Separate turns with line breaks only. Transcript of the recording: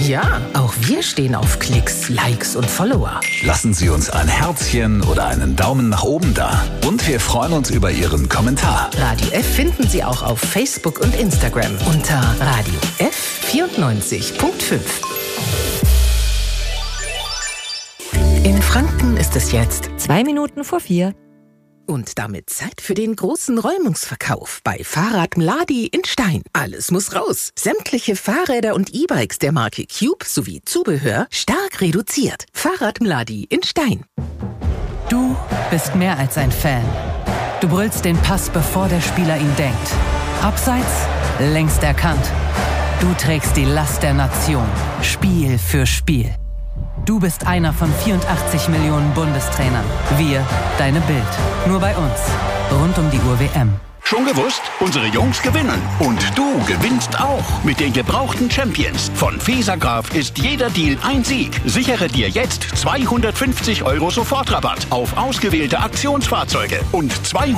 Ja, auch wir stehen auf Klicks, Likes und Follower.
Lassen Sie uns ein Herzchen oder einen Daumen nach oben da. Und wir freuen uns über Ihren Kommentar.
Radio F finden Sie auch auf Facebook und Instagram unter Radio F 94.5. In Franken ist es jetzt
2 Minuten vor 4.
Und damit Zeit für den großen Räumungsverkauf bei Fahrrad Mladi in Stein. Alles muss raus. Sämtliche Fahrräder und E-Bikes der Marke Cube sowie Zubehör stark reduziert. Fahrrad Mladi in Stein.
Du bist mehr als ein Fan. Du brüllst den Pass, bevor der Spieler ihn denkt. Abseits, längst erkannt. Du trägst die Last der Nation, Spiel für Spiel. Du bist einer von 84 Millionen Bundestrainern. Wir, deine Bild. Nur bei uns. Rund um die Uhr WM.
Schon gewusst? Unsere Jungs gewinnen. Und du gewinnst auch. Mit den gebrauchten Champions. Von Fesergraf ist jeder Deal ein Sieg. Sichere dir jetzt 250 € Sofortrabatt auf ausgewählte Aktionsfahrzeuge und 200